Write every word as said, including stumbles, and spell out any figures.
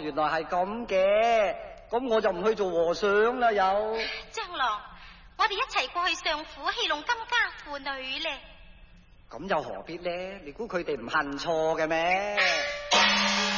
原來係咁嘅，咁我就唔去做和尚啦。有張郎，我哋一齊過去上府戲弄金家婦女咧。 咁又何必咧？你估佢哋唔恨錯嘅咩？